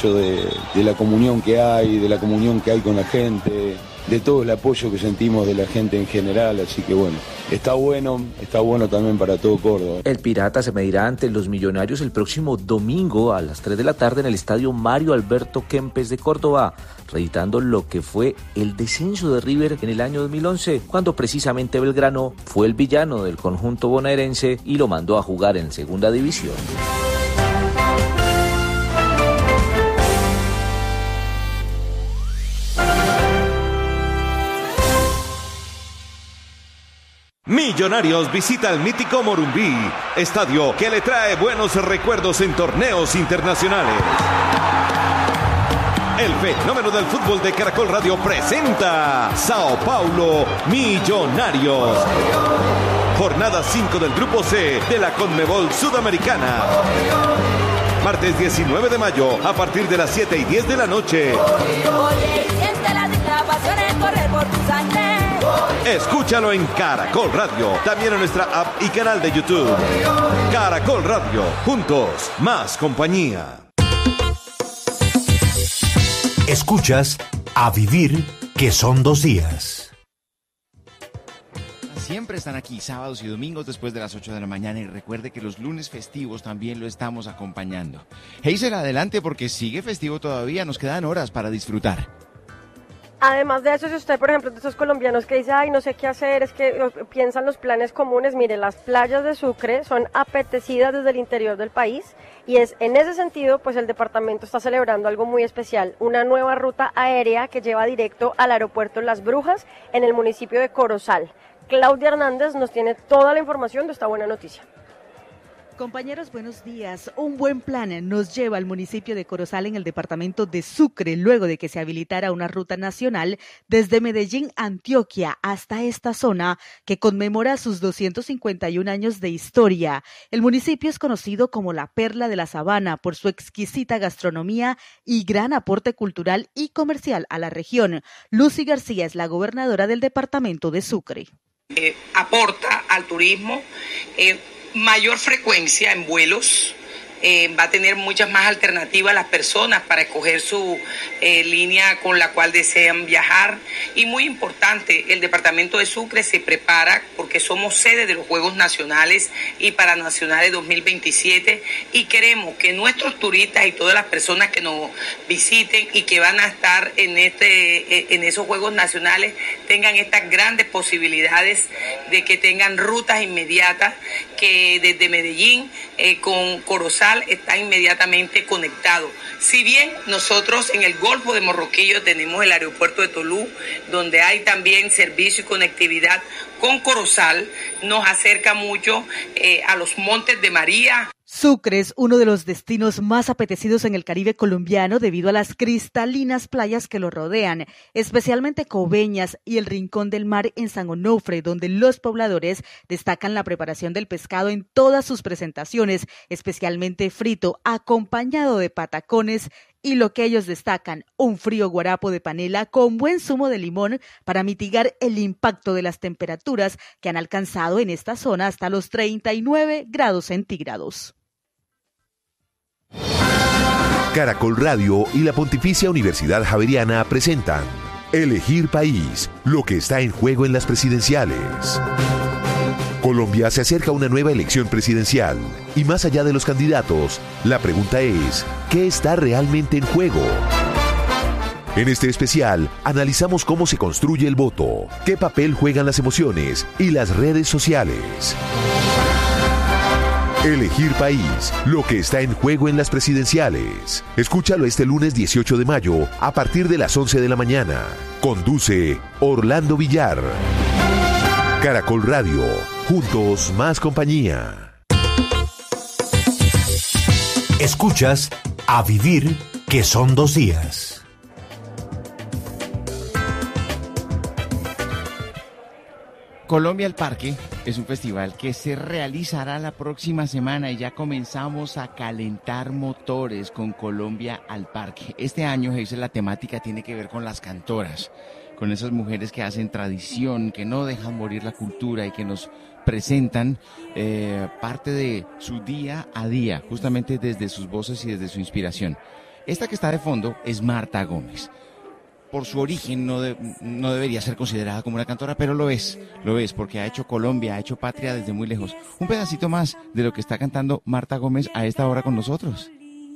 orgullo de la comunión que hay, de la comunión que hay con la gente, de todo el apoyo que sentimos de la gente en general, así que bueno, está bueno también para todo Córdoba. El Pirata se medirá ante los Millonarios el próximo domingo a las 3 de la tarde en el estadio Mario Alberto Kempes de Córdoba, reeditando lo que fue el descenso de River en el año 2011, cuando precisamente Belgrano fue el villano del conjunto bonaerense y lo mandó a jugar en segunda división. Millonarios visita el mítico Morumbí, estadio que le trae buenos recuerdos en torneos internacionales. El fenómeno del fútbol de Caracol Radio presenta Sao Paulo Millonarios. Jornada 5 del Grupo C de la Conmebol Sudamericana. Martes 19 de mayo a partir de las 7:10 de la noche. Escúchalo en Caracol Radio, también en nuestra app y canal de YouTube. Caracol Radio, juntos, más compañía. Escuchas A Vivir, que son 2 días. Siempre están aquí sábados y domingos después de las 8 de la mañana y recuerde que los lunes festivos también lo estamos acompañando. Heiser, adelante porque sigue festivo todavía, nos quedan horas para disfrutar. Además de eso, si usted, por ejemplo, de esos colombianos que dice, ay, no sé qué hacer, es que piensan los planes comunes, mire, las playas de Sucre son apetecidas desde el interior del país y es en ese sentido, pues el departamento está celebrando algo muy especial, una nueva ruta aérea que lleva directo al aeropuerto Las Brujas en el municipio de Corozal. Claudia Hernández nos tiene toda la información de esta buena noticia. Compañeros, buenos días. Un buen plan nos lleva al municipio de Corozal en el departamento de Sucre, luego de que se habilitara una ruta nacional desde Medellín, Antioquia, hasta esta zona que conmemora sus 251 años de historia. El municipio es conocido como la Perla de la Sabana por su exquisita gastronomía y gran aporte cultural y comercial a la región. Lucy García es la gobernadora del departamento de Sucre. Aporta al turismo mayor frecuencia en vuelos, va a tener muchas más alternativas las personas para escoger su línea con la cual desean viajar. Y muy importante, el departamento de Sucre se prepara porque somos sede de los Juegos Nacionales y Paranacionales 2027 y queremos que nuestros turistas y todas las personas que nos visiten y que van a estar en esos Juegos Nacionales tengan estas grandes posibilidades de que tengan rutas inmediatas, que desde Medellín con Corozal está inmediatamente conectado. Si bien nosotros en el Golfo de Morroquillo tenemos el aeropuerto de Tolú, donde hay también servicio y conectividad con Corozal, nos acerca mucho a los Montes de María. Sucre es uno de los destinos más apetecidos en el Caribe colombiano debido a las cristalinas playas que lo rodean, especialmente Coveñas y el Rincón del Mar en San Onofre, donde los pobladores destacan la preparación del pescado en todas sus presentaciones, especialmente frito, acompañado de patacones y lo que ellos destacan, un frío guarapo de panela con buen zumo de limón para mitigar el impacto de las temperaturas que han alcanzado en esta zona hasta los 39 grados centígrados. Caracol Radio y la Pontificia Universidad Javeriana presentan Elegir País, lo que está en juego en las presidenciales. Colombia se acerca a una nueva elección presidencial y más allá de los candidatos, la pregunta es, ¿qué está realmente en juego? En este especial, analizamos cómo se construye el voto, qué papel juegan las emociones y las redes sociales. Elegir País, lo que está en juego en las presidenciales. Escúchalo este lunes 18 de mayo a partir de las 11 de la mañana. Conduce Orlando Villar. Caracol Radio, juntos más compañía. Escuchas A Vivir, que son 2 días. Colombia al Parque es un festival que se realizará la próxima semana y ya comenzamos a calentar motores con Colombia al Parque. Este año, Geisel, la temática tiene que ver con las cantoras, con esas mujeres que hacen tradición, que no dejan morir la cultura y que nos presentan parte de su día a día, justamente desde sus voces y desde su inspiración. Esta que está de fondo es Marta Gómez. Por su origen no debería ser considerada como una cantora, pero lo es porque ha hecho Colombia, ha hecho patria desde muy lejos. Un pedacito más de lo que está cantando Marta Gómez a esta hora con nosotros.